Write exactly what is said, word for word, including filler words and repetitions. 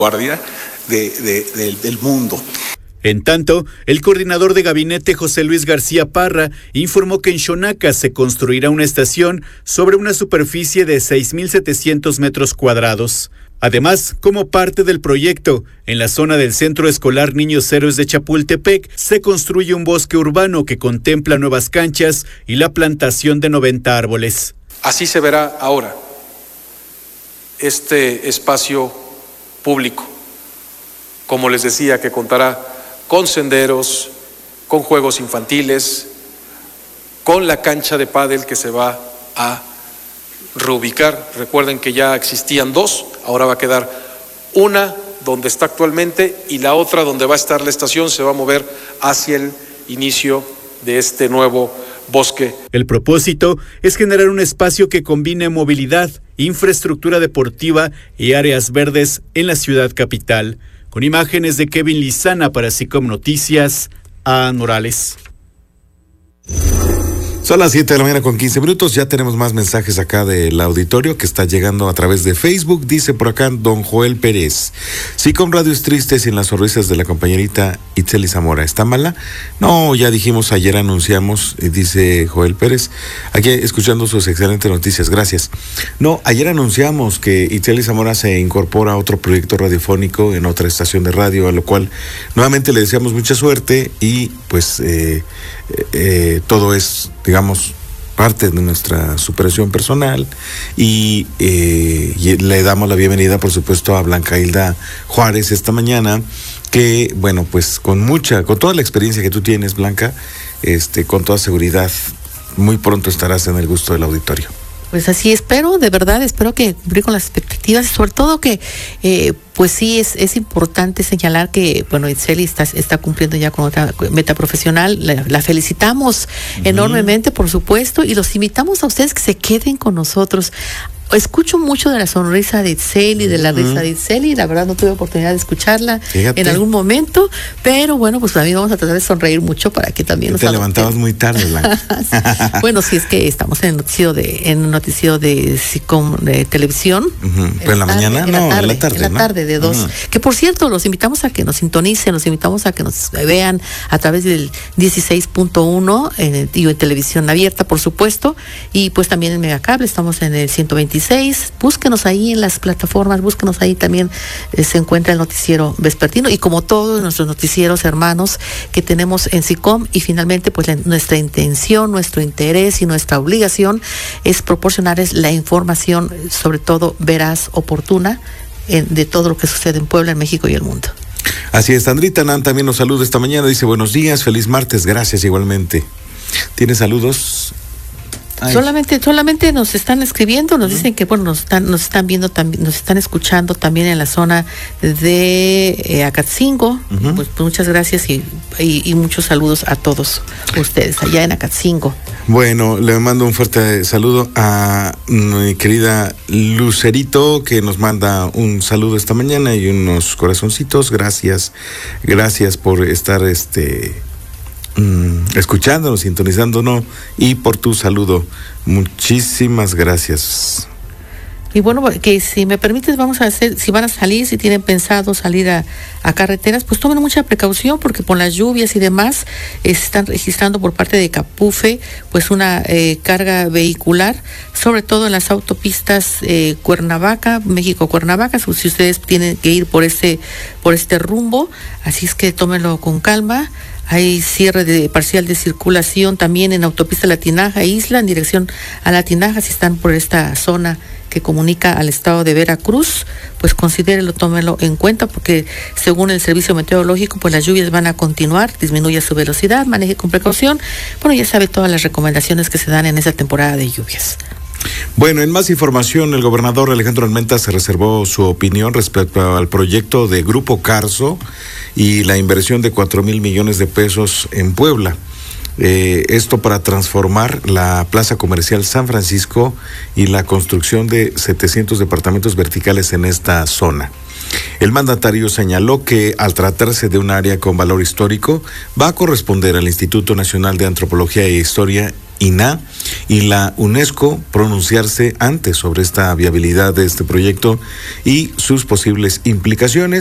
guardia de, de, de, del mundo. En tanto, el coordinador de gabinete José Luis García Parra informó que en Xonaca se construirá una estación sobre una superficie de seis mil setecientos metros cuadrados. Además, como parte del proyecto, en la zona del Centro Escolar Niños Héroes de Chapultepec se construye un bosque urbano que contempla nuevas canchas y la plantación de noventa árboles. Así se verá ahora este espacio público, como les decía, que contará con senderos, con juegos infantiles, con la cancha de pádel que se va a reubicar. Recuerden que ya existían dos, ahora va a quedar una donde está actualmente y la otra donde va a estar la estación se va a mover hacia el inicio de este nuevo bosque. El propósito es generar un espacio que combine movilidad, infraestructura deportiva y áreas verdes en la ciudad capital. Con imágenes de Kevin Lizana para SICOM Noticias, A. Morales. Son las siete de la mañana con quince minutos, ya tenemos más mensajes acá del auditorio que está llegando a través de Facebook. Dice por acá don Joel Pérez: SICOM Radio es triste sin las sonrisas de la compañerita Itzeli Zamora. ¿Está mala? No, ya dijimos, ayer anunciamos, dice Joel Pérez, aquí escuchando sus excelentes noticias, gracias. No, ayer anunciamos que Itzeli Zamora se incorpora a otro proyecto radiofónico en otra estación de radio, a lo cual nuevamente le deseamos mucha suerte y pues eh, eh, todo es, digamos, parte de nuestra superación personal y, eh, y le damos la bienvenida, por supuesto, a Blanca Hilda Juárez esta mañana, que, bueno, pues con mucha, con toda la experiencia que tú tienes, Blanca, este, con toda seguridad, muy pronto estarás en el gusto del auditorio. Pues así espero, de verdad, espero que cumplir con las expectativas, sobre todo que, eh, pues sí, es, es importante señalar que, bueno, Itzeli está, está cumpliendo ya con otra meta profesional, la, la felicitamos uh-huh. enormemente, por supuesto, y los invitamos a ustedes que se queden con nosotros. Escucho mucho de la sonrisa de Itzeli, de la risa uh-huh. de Itzeli, la verdad no tuve oportunidad de escucharla Fíjate. en algún momento, pero bueno, pues también vamos a tratar de sonreír mucho para que también nos te levantabas muy tarde, Blanca. Bueno, si es que estamos en el noticiero de, en el noticiero de SICOM de televisión. Uh-huh. Pero en la mañana, en no, la tarde, en la tarde, en la ¿no? tarde de dos. Uh-huh. Que por cierto, los invitamos a que nos sintonicen, los invitamos a que nos vean a través del dieciséis punto uno en, y en televisión abierta, por supuesto, y pues también en Megacable, estamos en el ciento veintiséis. Búsquenos ahí en las plataformas, búsquenos ahí también, eh, se encuentra el noticiero vespertino y como todos nuestros noticieros hermanos que tenemos en SICOM. Y finalmente pues la, nuestra intención, nuestro interés y nuestra obligación es proporcionarles la información, sobre todo veraz, oportuna, en, de todo lo que sucede en Puebla, en México y el mundo. Así es. Sandrita Nan también nos saluda esta mañana, dice buenos días, feliz martes, gracias igualmente. ¿Tiene saludos? Ay. Solamente, solamente nos están escribiendo, nos uh-huh. dicen que bueno, nos están, nos están viendo también, nos están escuchando también en la zona de eh, Acatzingo. Uh-huh. Pues, pues muchas gracias y, y, y muchos saludos a todos ustedes allá en Acatzingo. Bueno, le mando un fuerte saludo a mi querida Lucerito, que nos manda un saludo esta mañana y unos corazoncitos. Gracias, gracias por estar este. Mm, escuchándonos, sintonizándonos y por tu saludo. Muchísimas gracias. Y bueno, que si me permites, vamos a hacer, si van a salir, si tienen pensado salir a, a carreteras, pues tomen mucha precaución porque con las lluvias y demás están registrando por parte de Capufe pues una eh, carga vehicular, sobre todo en las autopistas eh, Cuernavaca, México-Cuernavaca, si ustedes tienen que ir por este, por este rumbo, así es que tómenlo con calma. Hay cierre de parcial de circulación también en autopista La Tinaja, Isla, en dirección a La Tinaja, si están por esta zona que comunica al estado de Veracruz, pues considérelo, tómelo en cuenta, porque según el servicio meteorológico, pues las lluvias van a continuar, disminuye su velocidad, maneje con precaución. Bueno, ya sabe todas las recomendaciones que se dan en esa temporada de lluvias. Bueno, en más información, el gobernador Alejandro Armenta se reservó su opinión respecto al proyecto de Grupo Carso y la inversión de cuatro mil millones de pesos en Puebla. Eh, esto para transformar la plaza comercial San Francisco y la construcción de setecientos departamentos verticales en esta zona. El mandatario señaló que al tratarse de un área con valor histórico, va a corresponder al Instituto Nacional de Antropología e Historia I N A H y la UNESCO pronunciarse antes sobre esta viabilidad de este proyecto y sus posibles implicaciones.